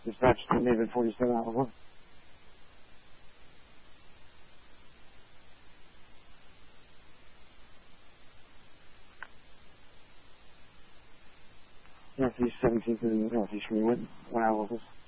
Dispatch to Maven 47 out of 1. Northeast 17th and Northeast Greenwood, 1 hour locals.